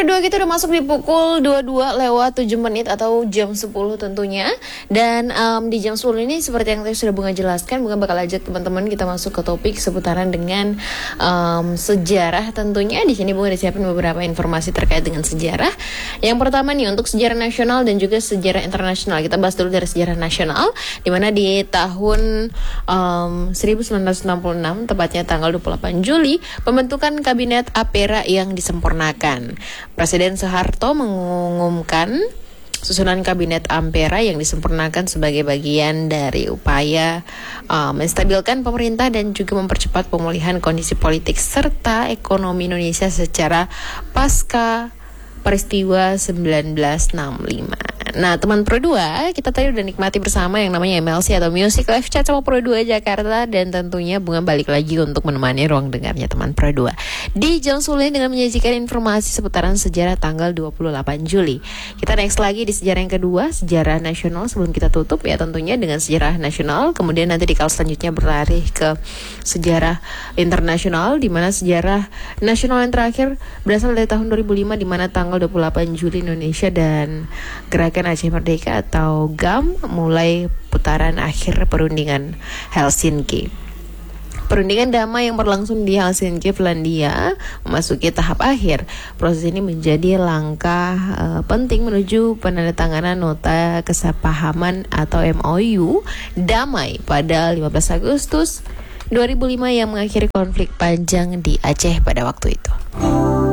Pro 2 kita udah masuk di pukul 22 lewat 7 menit atau jam 10 tentunya. Dan di jam 10 ini seperti yang tadi sudah Bunga jelaskan, Bunga bakal ajak teman-teman kita masuk ke topik seputaran dengan sejarah tentunya. Di sini Bunga udah siapin beberapa informasi terkait dengan sejarah. Yang pertama nih untuk sejarah nasional dan juga sejarah internasional. Kita bahas dulu dari sejarah nasional, di mana di tahun 1966, tepatnya tanggal 28 Juli, pembentukan Kabinet Ampera yang disempurnakan. Presiden Soeharto mengumumkan susunan Kabinet Ampera yang disempurnakan sebagai bagian dari upaya menstabilkan pemerintah dan juga mempercepat pemulihan kondisi politik serta ekonomi Indonesia secara pasca peristiwa 1965. Nah, teman Pro 2, kita tadi udah nikmati bersama yang namanya MLC atau Music Live Chat sama Pro 2 Jakarta. Dan tentunya Bunga balik lagi untuk menemani ruang dengarnya teman Pro 2 di jam 10 dengan menyajikan informasi seputaran sejarah tanggal 28 Juli. Kita next lagi di sejarah yang kedua, sejarah nasional, sebelum kita tutup ya tentunya dengan sejarah nasional. Kemudian nanti di kala selanjutnya berlari ke sejarah internasional, di mana sejarah nasional yang terakhir berasal dari tahun 2005, di mana tanggal 28 Juli Indonesia dan Gerakan Aceh Merdeka atau GAM mulai putaran akhir perundingan Helsinki. Perundingan damai yang berlangsung di Helsinki, Finlandia memasuki tahap akhir. Proses ini menjadi langkah penting menuju penandatanganan nota kesepahaman atau MOU damai pada 15 Agustus 2005 yang mengakhiri konflik panjang di Aceh pada waktu itu.